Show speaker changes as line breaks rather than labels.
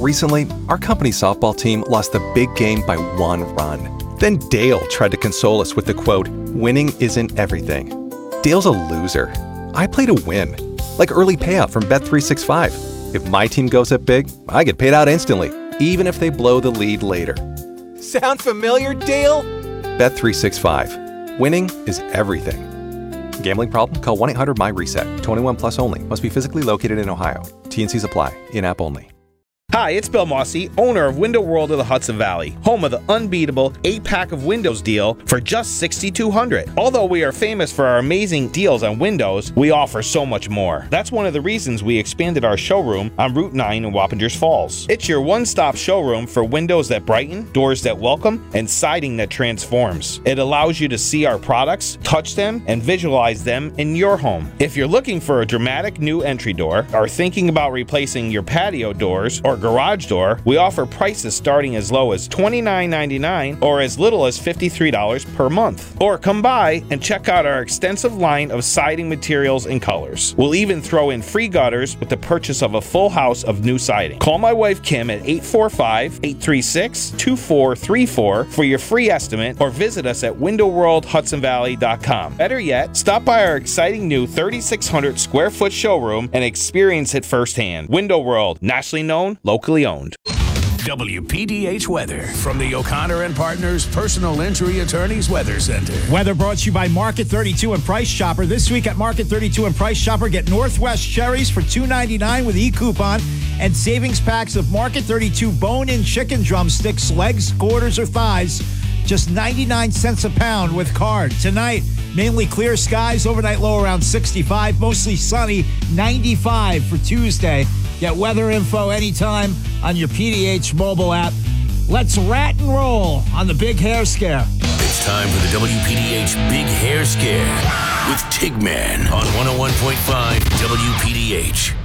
Recently, our company softball team lost the big game by 1 run. Then Dale tried to console us with the quote, "Winning isn't everything." Dale's a loser. I play to win. Like early payout from Bet365. If my team goes up big, I get paid out instantly, even if they blow the lead later. Sound familiar, Dale? Bet365. Winning is everything. Gambling problem? Call 1-800-MY-RESET. 21 plus only. Must be physically located in Ohio. T&Cs apply. In-app only.
Hi, it's Bill Mossy, owner of Window World of the Hudson Valley, home of the unbeatable 8-pack of windows deal for just $6,200. Although we are famous for our amazing deals on windows, we offer so much more. That's one of the reasons we expanded our showroom on Route 9 in Wappingers Falls. It's your one-stop showroom for windows that brighten, doors that welcome, and siding that transforms. It allows you to see our products, touch them, and visualize them in your home. If you're looking for a dramatic new entry door, or thinking about replacing your patio doors or garage door, we offer prices starting as low as $29.99 or as little as $53 per month. Or come by and check out our extensive line of siding materials and colors. We'll even throw in free gutters with the purchase of a full house of new siding. Call my wife Kim at 845-836-2434 for your free estimate, or visit us at windowworldhudsonvalley.com. Better yet, stop by our exciting new 3,600 square foot showroom and experience it firsthand. Window World, nationally known, locally owned.
WPDH weather from the O'Connor and Partners Personal Injury Attorneys Weather Center.
Weather brought to you by Market 32 and Price Chopper. This week at Market 32 and Price Chopper, get Northwest cherries for $2.99 with e-coupon and savings packs of Market 32 bone-in chicken drumsticks, legs, quarters, or thighs. Just 99 cents a pound with card. Tonight, mainly clear skies, overnight low around 65, mostly sunny, 95 for Tuesday. Get weather info anytime on your PDH mobile app. Let's rat and roll on the Big Hair Scare.
It's time for the WPDH Big Hair Scare with Tigman on 101.5 WPDH.